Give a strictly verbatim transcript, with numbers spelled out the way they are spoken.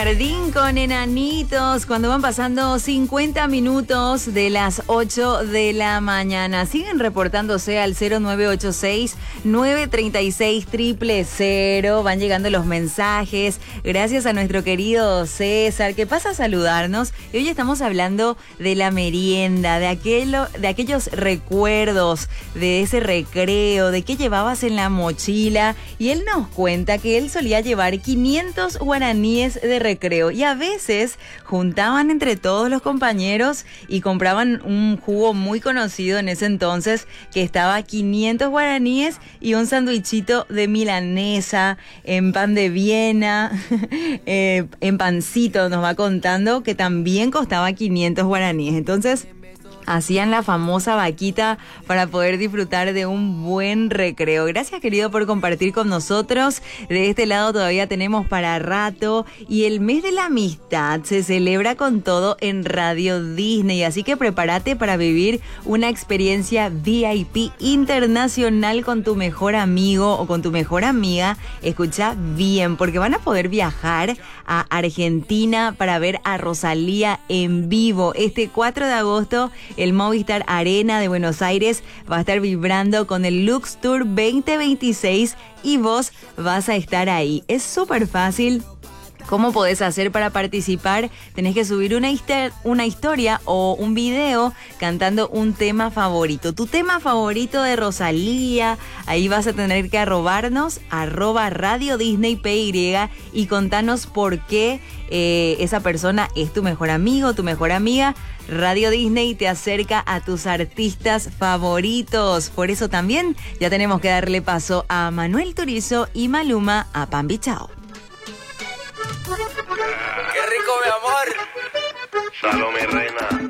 Jardín con enanitos, cuando van pasando cincuenta minutos de las ocho de la mañana. Siguen reportándose al cero nueve ocho seis, nueve tres seis, cero cero cero. Van llegando los mensajes. Gracias a nuestro querido César, que pasa a saludarnos. Y hoy estamos hablando de la merienda, de, aquello, de aquellos recuerdos, de ese recreo, de qué llevabas en la mochila. Y él nos cuenta que él solía llevar quinientos guaraníes de recreo. Recreo. Y a veces juntaban entre todos los compañeros y compraban un jugo muy conocido en ese entonces que estaba a quinientos guaraníes y un sandwichito de milanesa en pan de Viena, eh, en pancito nos va contando que también costaba quinientos guaraníes. Entonces hacían la famosa vaquita para poder disfrutar de un buen recreo. Gracias, querido, por compartir con nosotros. De este lado todavía tenemos para rato. Y el mes de la amistad se celebra con todo en Radio Disney. Así que prepárate para vivir una experiencia V I P internacional con tu mejor amigo o con tu mejor amiga. Escucha bien, porque van a poder viajar a Argentina para ver a Rosalía en vivo. Este cuatro de agosto, el Movistar Arena de Buenos Aires va a estar vibrando con el Lux Tour veinte veintiséis y vos vas a estar ahí. Es súper fácil. ¿Cómo podés hacer para participar? Tenés que subir una, hister- una historia o un video cantando un tema favorito. Tu tema favorito de Rosalía. Ahí vas a tener que arrobarnos, arroba Radio Disney P Y, y contanos por qué eh, esa persona es tu mejor amigo, tu mejor amiga. Radio Disney te acerca a tus artistas favoritos. Por eso también ya tenemos que darle paso a Manuel Turizo y Maluma a Pambi Chao. ¡Qué rico, mi amor! Salome, reina.